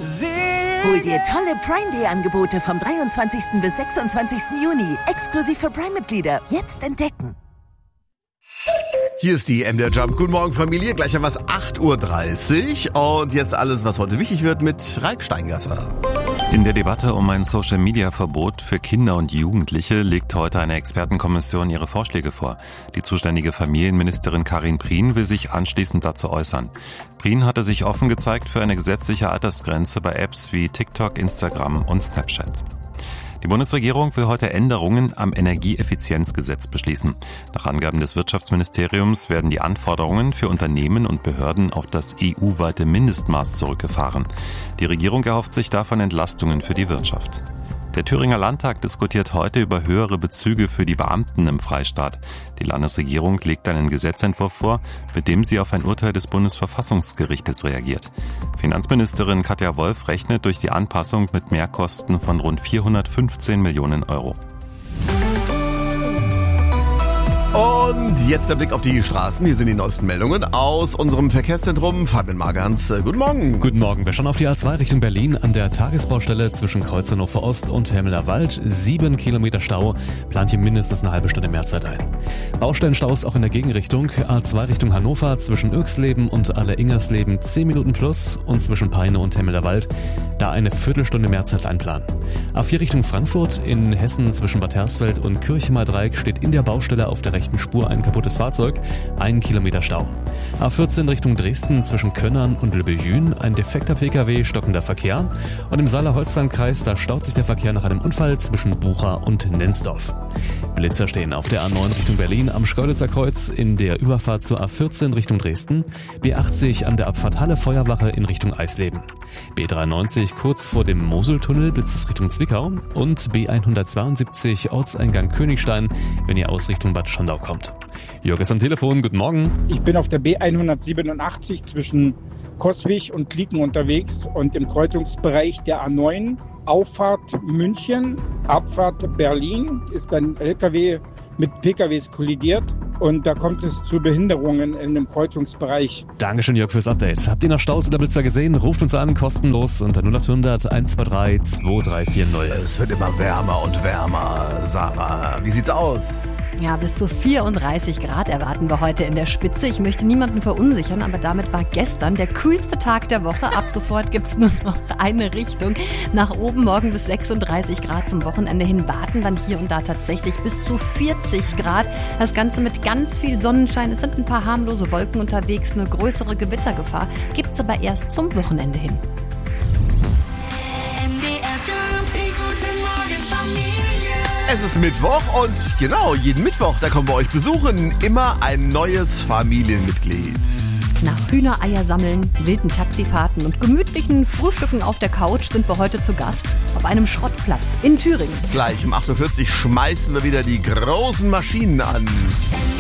Hol dir tolle Prime Day Angebote vom 23. bis 26. Juni. Exklusiv für Prime-Mitglieder. Jetzt entdecken. Hier ist die MDR Jump. Guten Morgen, Familie. Gleich haben wir es 8.30 Uhr. Und jetzt alles, was heute wichtig wird mit Raik Steingasser. In der Debatte um ein Social-Media-Verbot für Kinder und Jugendliche legt heute eine Expertenkommission ihre Vorschläge vor. Die zuständige Familienministerin Karin Prien will sich anschließend dazu äußern. Prien hatte sich offen gezeigt für eine gesetzliche Altersgrenze bei Apps wie TikTok, Instagram und Snapchat. Die Bundesregierung will heute Änderungen am Energieeffizienzgesetz beschließen. Nach Angaben des Wirtschaftsministeriums werden die Anforderungen für Unternehmen und Behörden auf das EU-weite Mindestmaß zurückgefahren. Die Regierung erhofft sich davon Entlastungen für die Wirtschaft. Der Thüringer Landtag diskutiert heute über höhere Bezüge für die Beamten im Freistaat. Die Landesregierung legt einen Gesetzentwurf vor, mit dem sie auf ein Urteil des Bundesverfassungsgerichtes reagiert. Finanzministerin Katja Wolf rechnet durch die Anpassung mit Mehrkosten von rund 415 Millionen Euro. Und jetzt der Blick auf die Straßen. Hier sind die neuesten Meldungen aus unserem Verkehrszentrum. Fabian Margans, guten Morgen. Guten Morgen. Wir schauen auf die A2 Richtung Berlin an der Tagesbaustelle zwischen Kreuz Hannover Ost und Helmler Wald. 7 Kilometer Stau, plant hier mindestens eine halbe Stunde Mehrzeit ein. Baustellenstaus auch in der Gegenrichtung. A2 Richtung Hannover zwischen Irksleben und Alle-Ingersleben 10 Minuten plus und zwischen Peine und Helmler Wald da eine Viertelstunde Mehrzeit einplanen. A4 Richtung Frankfurt in Hessen zwischen Bad Hersfeld und Kirchemer Dreieck steht in der Baustelle auf der rechten Spur ein kaputtes Fahrzeug, 1 Kilometer Stau. A14 Richtung Dresden zwischen Könnern und Lübbejün, ein defekter Pkw, stockender Verkehr. Und im Saale-Holstein-Kreis, da staut sich der Verkehr nach einem Unfall zwischen Bucha und Nenzdorf. Blitzer stehen auf der A9 Richtung Berlin am Schkeuditzer Kreuz in der Überfahrt zur A14 Richtung Dresden, B80 an der Abfahrt Halle-Feuerwache in Richtung Eisleben. B93 kurz vor dem Moseltunnel blitzt es Richtung Zwickau und B172 Ortseingang Königstein, wenn ihr aus Richtung Bad Schandau kommt. Jörg ist am Telefon, guten Morgen. Ich bin auf der B187 zwischen Coswig und Klieken unterwegs und im Kreuzungsbereich der A9, Auffahrt München, Abfahrt Berlin, ist ein LKW mit PKWs kollidiert und da kommt es zu Behinderungen in dem Kreuzungsbereich. Dankeschön, Jörg, fürs Update. Habt ihr noch Staus oder Blitzer gesehen? Ruft uns an, kostenlos unter 0800 123 2340. Es wird immer wärmer und wärmer. Sarah, wie sieht's aus? Ja, bis zu 34 Grad erwarten wir heute in der Spitze. Ich möchte niemanden verunsichern, aber damit war gestern der kühlste Tag der Woche. Ab sofort gibt's nur noch eine Richtung. Nach oben morgen bis 36 Grad zum Wochenende hin warten dann hier und da tatsächlich bis zu 40 Grad. Das Ganze mit ganz viel Sonnenschein. Es sind ein paar harmlose Wolken unterwegs. Eine größere Gewittergefahr gibt's aber erst zum Wochenende hin. Es ist Mittwoch und genau, jeden Mittwoch, da kommen wir euch besuchen. Immer ein neues Familienmitglied. Nach Hühnereier sammeln, wilden Taxifahrten und gemütlichen Frühstücken auf der Couch sind wir heute zu Gast auf einem Schrottplatz in Thüringen. Gleich um 8.40 Uhr schmeißen wir wieder die großen Maschinen an.